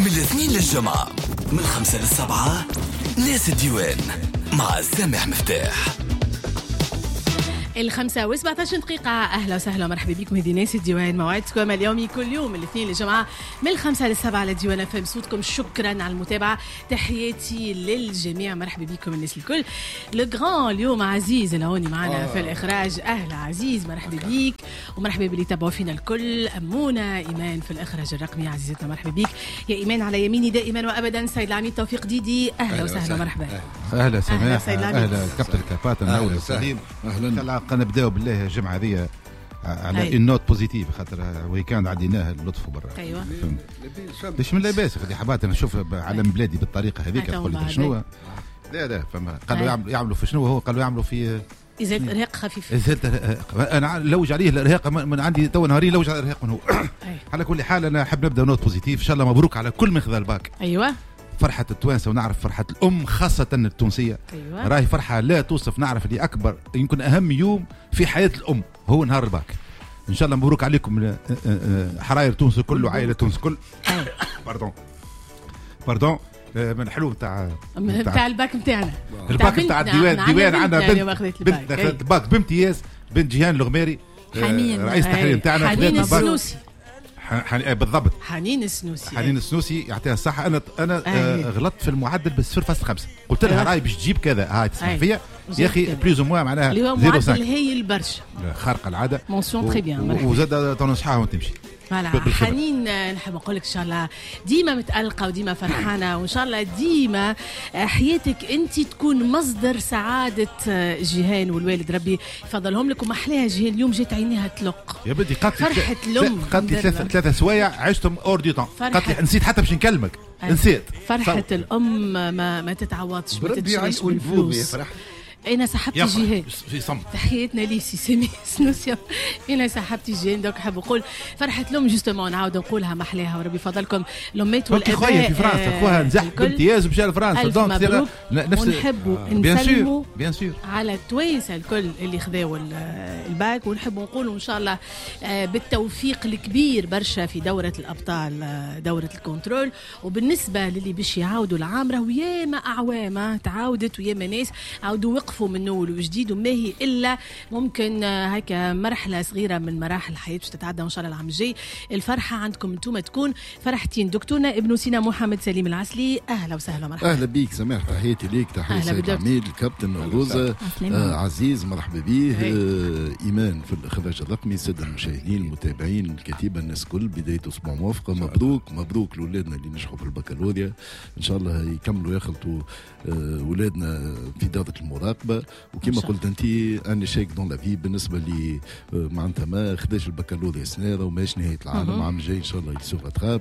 من الاثنين للجمعة، من 5 ل7، ناس الديوان مع سامح مفتاح. 5:17 دقيقة. أهلا وسهلا ومرحبا بكم. هذه ناس الديوان، موعدكم اليومي كل يوم من الاثنين للجمعة من 5 ل7 على ديوان FM. صوتكم شكرا على المتابعة، تحياتي للجميع، مرحبا بكم الناس الكل. لغران اليوم عزيز الهوني معنا في الإخراج. أهلا عزيز، مرحبا بيك ومرحبا باللي تابعوا فينا الكل. أمونة إيمان في الإخراج الرقمي، عزيزتنا مرحبا بيك يا إيمان. على يميني دائما وأبدا سيد العميد توفيق ديدي. أهلا وسهلا ومرحبا. أهلا سماح، أهلا كابتن كاباتن. أهلا وسهلا. أهلا. نبداو بالله الجمعة هذه على النوت بوزيتيف، خاطر ويكان عديناه اللطف برا. ايوه باش من لاباس اللي حبات نشوف علم بلادي بالطريقه هذيك. قلت شنو لا فما قالوا يعملوا في شنو، هو قالوا يعملوا في ازاله ارهاق خفيف. ازاله الارهاق، انا لوج عليه الارهاق من عندي تو نهارين لوج على الارهاق من هو. على كل حال انا احب نبدا نوت بوزيتيف. ان شاء الله مبروك على كل من خذا الباك. ايوه فرحة التوانسة، ونعرف فرحة الأم خاصة التونسية. أيوة. راهي فرحة لا توصف. نعرف اللي أكبر يمكن أهم يوم في حياة الأم هو نهار الباك. إن شاء الله مبروك عليكم حراير تونس كل وعائلة تونس كل. باردون من الحلو نتاع الباك نتاعنا، الباك نتاع الديوان عندنا بنت أخذت الباك بامتياز، بنت جيهان الغماري رئيس التحرير نتاعنا. حنين السنوسي بالضبط، حنين السنوسي. حنين السنوسي يعطيها الصحة. أنا غلطت في المعدل بس 0.5. قلت لها راي باش تجيب كذا، هاي تسمع فيا يا أخي بليز موا معناها اللي هو معدل هايل برشا، خارقة العادة. مونسيون تري بيان. وزاد تنصحها وتمشي. حنين نحب نقول لك ان شاء الله ديما متألقة وديما فرحانة، وان شاء الله ديما حياتك انت تكون مصدر سعادة جيهان والوالد، ربي يفضلهم لك. ومحلاها جيهان اليوم جات عينيها تلق يا بدي. فرحة الأم. قالت لي ثلاثة سوايع عشتم اور دي طون. قالت لي نسيت حتى باش نكلمك، نسيت. فرحة الأم ما تتعوضش، ما تتشريش بالفلوس. أنا سحبتي جيهان في صمت. تحياتنا لي سي سامي سنوسيا. أنا سحبتي جيهان، دوك حاب نقول فرحة الأم جوستومون، نعاود نقولها محلاها وربي فضلكم الأمات والأباء. خويا في فرنسا خوها نزح بامتياز ومشى لفرنسا. ألف مبروك. ونحبوا نسلموا بيان سور على التوانسة الكل اللي خذاوا الباك، ونحبوا نقولوا إن شاء الله بالتوفيق الكبير برشا في دورة الأبطال، دورة الكنترول. وبالنسبة للي باش يعاودوا العام، راهو ياما أعوام تعاودت وياما ناس عاودوا وقفوا من نول وجديد، وما هي الا ممكن هكا مرحله صغيره من مراحل الحياه باش تتعدى ان شاء الله العام الجاي. الفرحه عندكم انتم تكون فرحتين. دكتورنا ابن سينا محمد سليم العسلي، اهلا وسهلا مرحبا. اهلا بيك سماح، تحياتي ليك، تحيه سيد العميد الكابتن روزا عزيز، مرحبا بيه. ايمان في الاخراج الرقمي، الساده المشاهدين المتابعين الكتيبه، الناس كل بدايه اسبوع موافقه. مبروك لاولادنا اللي نجحوا في البكالوريا، ان شاء الله يكملوا يخلطوا ولادنا في دورة المراقبة. وكما قلت انت اني شيك دون لا في، بالنسبه لي معناتها ما خداش البكالوريا سنه وماش نهايه العالم. عام جاي ان شاء الله يسوق اتراب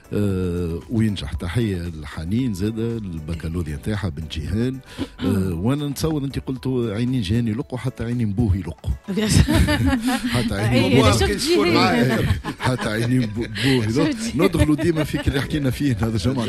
وينجح. تحيه الحنين زاد البكالوريا نتاعها بنت جيهان. وانا نتصور انت قلتوا عينين جيهان يلقوا، حتى عينين بوه يلقوا. حتى عينين بوه حتى عينين بوه يلقوا. ندخلوا ديما فيك اللي حكينا فيه هذا الجمعه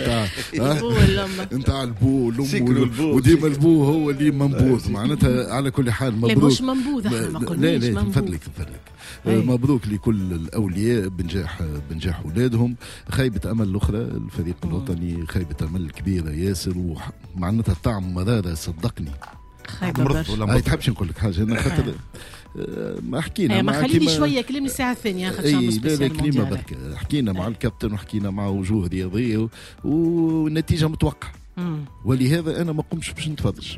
نتاع البو والام، وديما البو هو اللي منبوذ معناتها. على كل حال مبروك. لا مش منبوذ، ما قلناش لا نفدلك مبروك لكل الاولياء بنجاح اولادهم. خيبه امل الاخرى الفريق الوطني، خيبه امل كبيره ياسر، ومعناتها طعم مراره صدقني. خيبه برشا. ما تحبش نقول لك حاجه، انا خاطر ما حكينا ما خليني شويه كلمني الساعه الثانيه لا كلمه برك. حكينا مع الكابتن وحكينا مع وجوه رياضيه والنتيجه متوقعه. ولهذا انا ما قمتش باش نتفرج.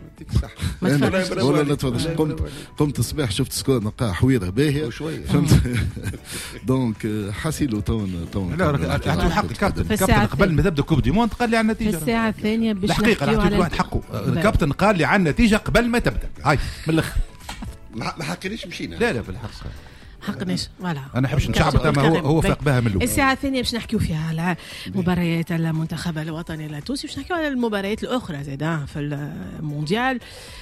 ولا نتفرج. قمت الصباح شفت سكور نلقاه حويره باهيه فهمت. دونك حاسيلو تو لا حق الكابتن قبل ما تبدا كوب دي موند قال لي على النتيجه في الساعه الثانيه باش نحكيو على واحد حقه. الكابتن قال لي على النتيجه قبل ما تبدا. هاي من الاخر ما حكينيش مشينا. لا بالحق حقناش فوالا. انا نحبش نشعب ما هو فاق بها من الاول. الساعه الثانيه باش نحكيو فيها على مباريات المنتخب الوطني التونسي، باش نحكيو على المباريات الاخرى زادا في المونديال.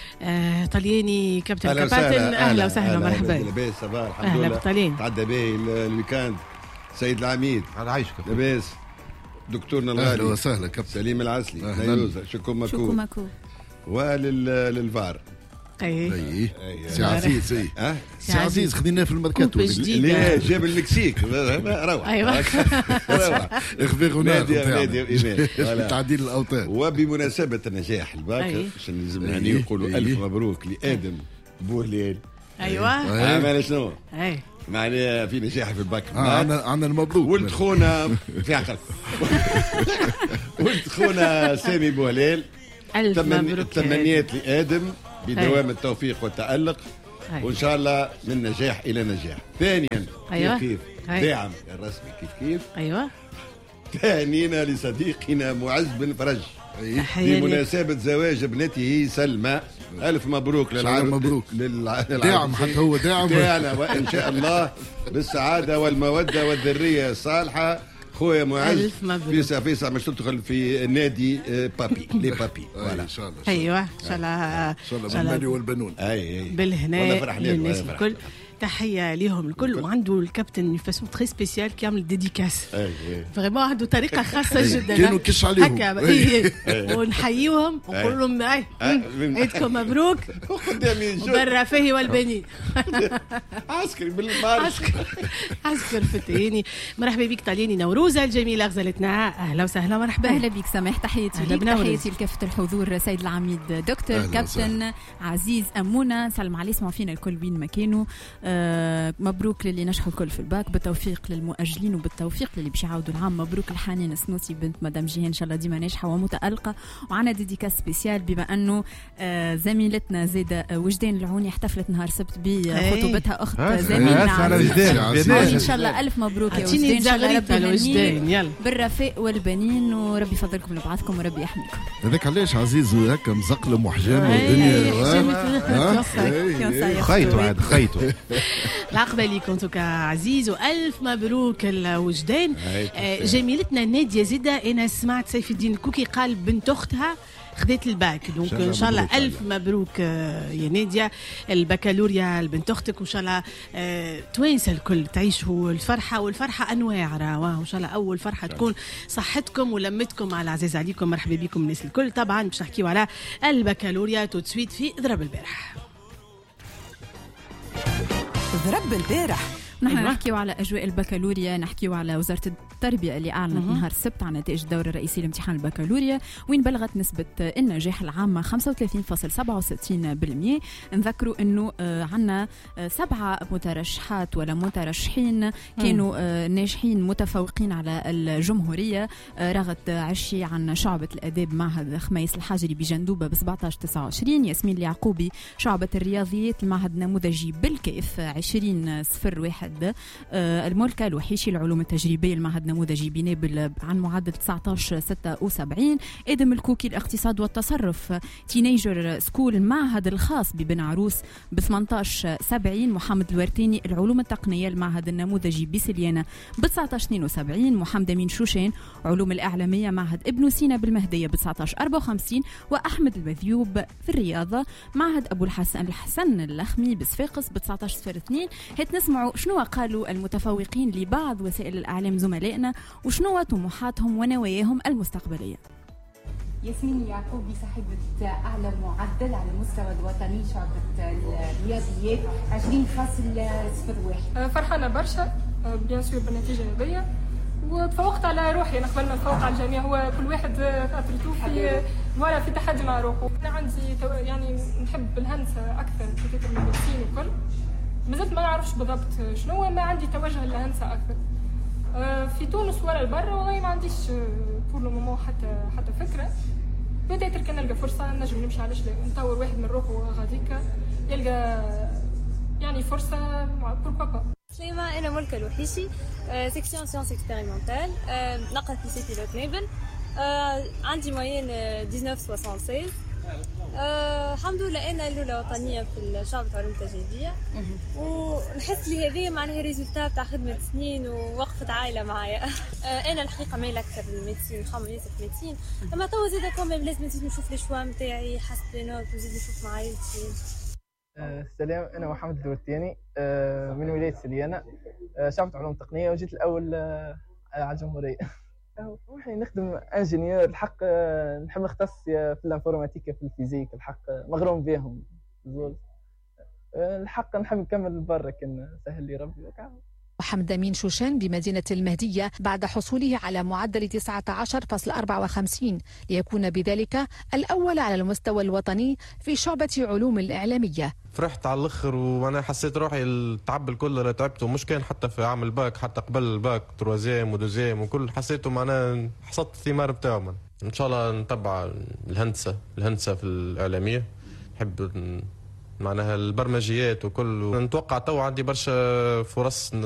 طلياني كابتن كاباتن، اهلا وسهلا مرحبا. لاباس صباح الحمد لله. بالطليان تعدى باهي الويكاند. سيد العميد على عايشك لاباس. دكتورنا الغالي اهلا وسهلا كابتن سليم العسلي. نيوزا شكو ماكو. وللفار اي سي عزيز سي عزيز خديناه في الميركاتو اللي جاب المكسيك روعه. ايوه روعه اخبار نادي تعديل الاوتار. وبمناسبه نجاح الباك عشان لازم يعني نقولوا الف مبروك لادم بوهليل. ايوه عمل شنو؟ معناها في نجاح في الباك. عندنا المبروك. ولد خونا في عقل. ولد خونا سامي بوهليل. الف مبروك. تمنيات لادم بدوام التوفيق والتألق، وإن شاء الله من نجاح إلى نجاح. ثانيا كيف داعم الرسمي كيف أيوة. ثانينا لصديقنا معز بن فرج بمناسبة زواج ابنته سلمى. ألف مبروك مبروك داعم حتى هو داعم وإن شاء الله بالسعادة والمودة والذرية الصالحة. خويا معز فيسع مش تدخل في نادي بابي لي بابي. ان شاء الله. ايوه ان شاء الله ان شاء الله بالمالي والبنون. بالهناء للناس الكل. تحيه ليهم الكل. وعنده الكابتن فاسون تري سبيسيال كيعمل ديديكاس فريمون عنده طريقه خاصه جدا كانوا كش عليهم هكا ونحييهم ونقول لهم عيدكم مبروك وبرا فيه والبنين. عسكري بالمارش عسكر فتيني. مرحبا بك طاليني نوروزه الجميله غزلتنا. اهلا وسهلا مرحبا. اهلا بك سماح. تحياتي لك تحياتي لكافه الحضور سيد العميد دكتور كابتن عزيز امونه. سلم عليه اسمعوا فينا الكل وين ما كانوا. مبروك للي نجحوا الكل في الباك. بالتوفيق للمؤجلين وبالتوفيق للي باش يعاودوا العام. مبروك الحنين السنوسي بنت مدام جيهان ان شاء الله ديما ناجحه ومتالقه. وعنا ديديكاس سبيسيال بما انه زميلتنا زيده وجدان العوني احتفلت نهار سبت بخطوبتها اخت زميلنا ان شاء الله. الف مبروك يا وجدان. ان شاء الله ربي بالرفاء والبنين وربي يفضلكم لبعضكم وربي يحميكم. هذاك علاش عزيز هكا مزقلم وحجام والدنيا خيطوا العقبه ليكم توكا عزيز. والف مبروك الوجدان. جميلتنا ناديه زيده انا سمعت سيف الدين الكوكي قال بنت اختها خذت الباك. دونك ان شاء الله الف مبروك يا ناديه البكالوريا لبنت اختك. وان شاء الله توانسه الكل تعيشوا الفرحه. والفرحه انواع راهو ان شاء الله. اول فرحه تكون صحتكم ولمتكم على العزيز عليكم. مرحبا بكم الناس الكل. طبعا باش نحكيو على البكالوريا تو تسويت في ضرب البارح. ضرب البارح نحن نحكيو على أجواء البكالوريا. نحكيو على وزارة التربية اللي أعلنت نهار السبت عن نتائج الدور الرئيسي لامتحان البكالوريا وين بلغت نسبة النجاح العامة 35.67%. نذكروا أنه عنا 7 مترشحات ولا مترشحين كانوا ناجحين متفوقين على الجمهورية. رغد عشي عن شعبة الأداب معهد خميس الحاجري بجندوبة ب 17.29. ياسمين اليعقوبي شعبة الرياضيات المعهد النموذجي بالكيف 20.01. الملكة الوحيشي العلوم التجريبية المعهد نموذجي بنابل عن معدل 19.76. ادم الكوكي الاقتصاد والتصرف تينيجر سكول المعهد الخاص ببن عروس ب 18.70. محمد الورتيني العلوم التقنية المعهد النموذجي بسليانة ب 19.72. محمد أمين شوشين علوم الإعلامية معهد ابن سينا بالمهدية ب 19.54. وأحمد المذيوب في الرياضة معهد أبو الحسن اللخمي بصفاقس ب 19.02. هات نسمعوا شنو قالوا المتفوقين لبعض وسائل الإعلام زملائنا وشنو طموحاتهم ونواياهم المستقبلية. ياسمين اليعقوبي صاحبة أعلى معدل على المستوى الوطني شعبة الرياضيات 20.01. فرحانة برشا بيان سور بالنتيجة هذيا وتفوقت على روحي. أنا قبل ما نتفوق على الجميع هو كل واحد أترتو في تحدي مع روحه. أنا عندي يعني نحب الهندسة أكثر في من الميديسين وكل. مازلت ما نعرفش بالضبط شنو ما عندي توجه للهندسة أكثر. في تونس ولا البرة والله ما عنديش طول الموضوع حتى فكرة. بدأت كان نلقى فرصة نجم نمشي علاش لا نطور واحد من روحه غاديكا يلقى يعني فرصة بوركوا با. سليمة أنا ملكة الوحيشي سيكسيون سيونس اكسبيريمونتال نقرا في سيتي لوت نيبل. عندي موين 19.76. الحمد لله أنا الأولى وطنية في شعبة العلوم التجريبية ونحس لي هذه معناها ريزولتا تاع خدمة سنين ووقفة عائلة معايا. أنا الحقيقة مايلة أكثر للميديسين خامة ليس في الميديسين أما توا زيدا كمان لازم نزيد نشوف لي شوا متاعي حسب لينوت ونزيد نشوف مع عائلتي. السلام أنا محمد الدورتياني من ولاية سليانة شعبة علوم تقنية وجيت الأول على الجمهورية. روحي نخدم انجينيور الحق نحب نختص في الانفورماتيكا في الفيزيك الحق مغروم بهم زوز. الحق نحب نكمل برا كان سهل لي ربي وكاع. محمد أمين شوشان بمدينة المهدية بعد حصوله على معدل 19.54 ليكون بذلك الأول على المستوى الوطني في شعبة علوم الإعلامية. فرحت على الآخر وأنا حسيت روحي التعب الكل اللي تعبته، مش كان حتى في عام الباك، حتى قبل الباك تروازيم ودوزيم وكل حسيته معناه حصدت الثمار بتاعه. إن شاء الله نتبع الهندسة في الإعلامية، نحب معناها البرمجيات وكل. نتوقع تو عندي برشا فرص